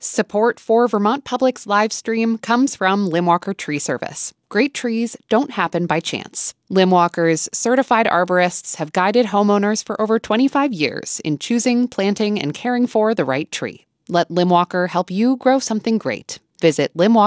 Support for Vermont Public's live stream comes from Limwalker Tree Service. Great trees don't happen by chance. Limwalker's certified arborists have guided homeowners for over 25 years in choosing, planting, and caring for the right tree. Let Limwalker help you grow something great. Visit Limwalker.